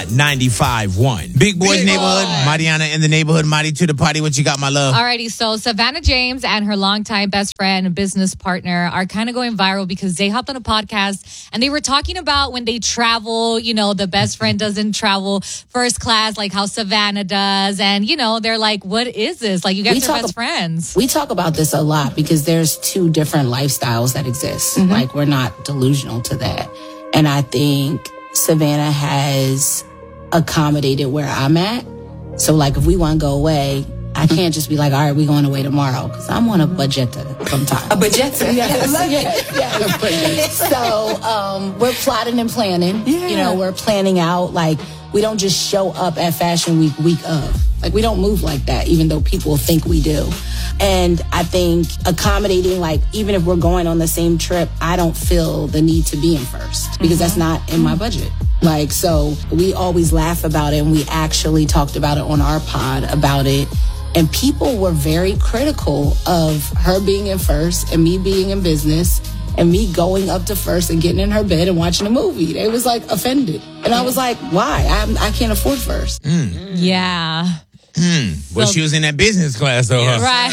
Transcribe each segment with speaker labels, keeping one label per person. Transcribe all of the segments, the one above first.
Speaker 1: 95.1. Big Boys Neighborhood. Mariana in the neighborhood. Marty to the party. What you got, my love?
Speaker 2: Alrighty, so Savannah James and her longtime best friend and business partner are kind of going viral because they hopped on a podcast and they were talking about when they travel, the best friend doesn't travel first class like how Savannah does. And, they're like, what is this? Like, you guys are best friends.
Speaker 3: We talk about this a lot because there's two different lifestyles that exist. Mm-hmm. Like, we're not delusional to that. And I think Savannah has accommodated where I'm at. So, like, if we want to go away, I can't just be like, all right, we're going away tomorrow because I'm on a budgeta sometimes.
Speaker 4: A budgeta?
Speaker 3: Yes. So, we're plotting and planning. Yeah. We're planning out. Like, we don't just show up at Fashion week of. Like, we don't move like that, even though people think we do. And I think accommodating, like, even if we're going on the same trip, I don't feel the need to be in first because that's not in my budget. Like, so we always laugh about it, and we actually talked about it on our pod about it. And people were very critical of her being in first and me being in business and me going up to first and getting in her bed and watching a movie. They was, like, offended. And I was like, why? I can't afford first.
Speaker 2: Yeah.
Speaker 1: Well, she was in that business class, though.
Speaker 2: Yes, right.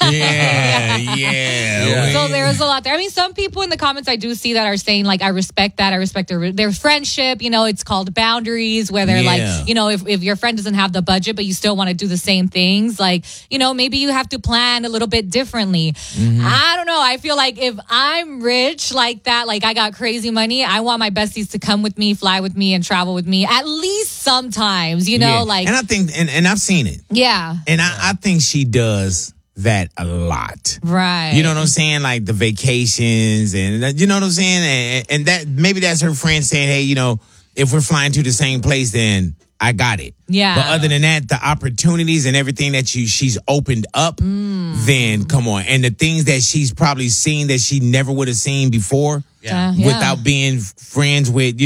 Speaker 1: Yeah.
Speaker 2: So there was a lot there. I mean, some people in the comments I do see that are saying, like, I respect that. I respect their friendship. It's called boundaries, where they're like, if your friend doesn't have the budget, but you still want to do the same things, like, maybe you have to plan a little bit differently. Mm-hmm. I don't know. I feel like if I'm rich like that, like I got crazy money, I want my besties to come with me, fly with me, and travel with me at least sometimes, like.
Speaker 1: And I think, and I've seen it.
Speaker 2: Yeah.
Speaker 1: And I think she does that a lot.
Speaker 2: Right.
Speaker 1: You know what I'm saying? Like the vacations and you know what I'm saying? And that maybe that's her friend saying, hey, if we're flying to the same place, then I got it.
Speaker 2: Yeah.
Speaker 1: But other than that, the opportunities and everything that she's opened up, then come on. And the things that she's probably seen that she never would have seen before.
Speaker 2: Yeah.
Speaker 1: Without being friends with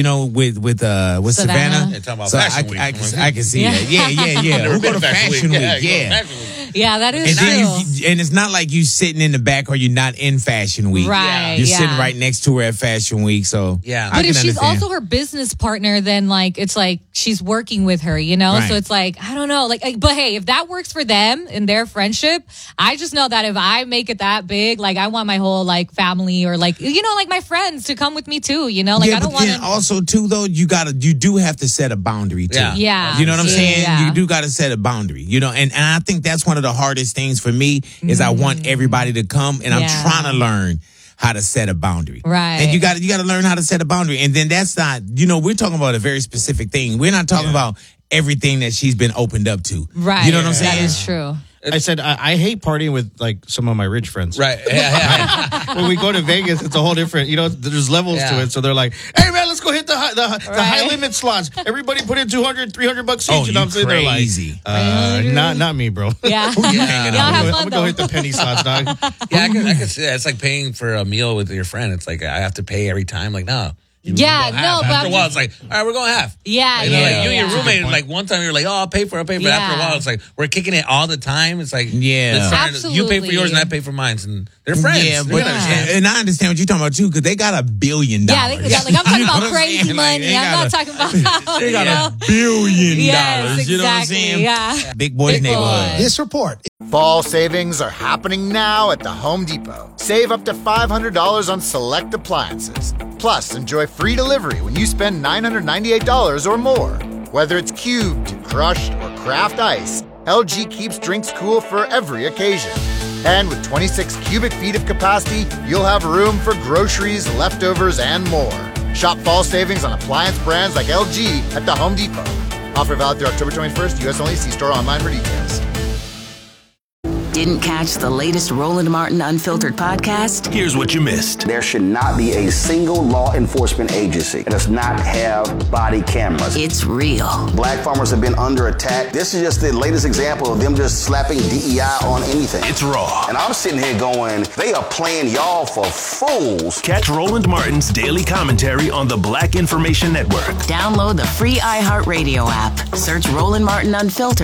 Speaker 1: Savannah.
Speaker 5: Talking about
Speaker 1: So
Speaker 5: Fashion Week.
Speaker 1: I can see that. Yeah.
Speaker 5: Never
Speaker 1: We'll go
Speaker 5: been
Speaker 1: to Fashion Week.
Speaker 2: Yeah, that is
Speaker 1: And
Speaker 2: true.
Speaker 1: then and it's not like you sitting in the back or you're not in Fashion Week.
Speaker 2: Right.
Speaker 1: You're sitting right next to her at Fashion Week. So
Speaker 2: But if she's also her business partner, then like it's like she's working with her,
Speaker 1: Right.
Speaker 2: So it's like, I don't know. Like, but hey, if that works for them in their friendship, I just know that if I make it that big, like I want my whole like family or like like my friends to come with me too. Like I don't want to.
Speaker 1: Also too though, you do have to set a boundary too.
Speaker 2: Yeah.
Speaker 1: You know what I'm saying?
Speaker 2: Yeah.
Speaker 1: You do got to set a boundary. And I think that's one of the hardest things for me is I want everybody to come, and I'm trying to learn how to set a boundary.
Speaker 2: Right.
Speaker 1: And you got to learn how to set a boundary. And then that's not, we're talking about a very specific thing. We're not talking about everything that she's been opened up to.
Speaker 2: Right.
Speaker 1: You know what I'm saying?
Speaker 2: That is true.
Speaker 6: I said I hate partying with like some of my rich friends.
Speaker 5: Right. Yeah.
Speaker 6: When we go to Vegas, it's a whole different. There's levels to it. So they're like, "Hey man, let's go hit the high limit slots. Everybody put in $200, $300 each."
Speaker 1: Oh,
Speaker 6: I'm sitting there like,
Speaker 1: crazy.
Speaker 6: not me, bro.
Speaker 2: Yeah.
Speaker 1: Who you hanging
Speaker 2: Y'all
Speaker 1: out
Speaker 2: have
Speaker 1: with?
Speaker 2: fun,
Speaker 6: I'm gonna go hit the penny slots, dog.
Speaker 5: Yeah, I can see that. It's like paying for a meal with your friend. It's like I have to pay every time. Like, no.
Speaker 2: Yeah,
Speaker 5: But
Speaker 2: I'm
Speaker 5: after a while, it's like, all right, we're going half.
Speaker 2: Yeah,
Speaker 5: Like you and your roommate, like one time you're like, oh, I'll pay for it. But after a while, it's like, we're kicking it all the time. It's like, you pay for yours and I pay for mine. And they're friends.
Speaker 1: Yeah, but and I understand what you're talking about too, because they got $1 billion.
Speaker 2: Yeah, like I'm talking about crazy money. I'm not talking about
Speaker 1: they got $1 billion.
Speaker 2: Yes,
Speaker 1: you know what I'm
Speaker 2: exactly,
Speaker 1: saying?
Speaker 2: yeah.
Speaker 1: Big Boys Neighborhood.
Speaker 7: This report.
Speaker 8: Fall savings are happening now at the Home Depot. Save up to $500 on select appliances. Plus, enjoy free delivery when you spend $998 or more. Whether it's cubed, crushed, or craft ice, LG keeps drinks cool for every occasion. And with 26 cubic feet of capacity, you'll have room for groceries, leftovers, and more. Shop fall savings on appliance brands like LG at the Home Depot. Offer valid through October 21st, U.S. only. See store online for details.
Speaker 4: Didn't catch the latest Roland Martin Unfiltered podcast?
Speaker 9: Here's what you missed.
Speaker 10: There should not be a single law enforcement agency that does not have body cameras.
Speaker 4: It's real.
Speaker 10: Black farmers have been under attack. This is just the latest example of them just slapping DEI on anything.
Speaker 9: It's raw.
Speaker 10: And I'm sitting here going, they are playing y'all for fools.
Speaker 9: Catch Roland Martin's daily commentary on the Black Information Network.
Speaker 4: Download the free iHeartRadio app. Search Roland Martin Unfiltered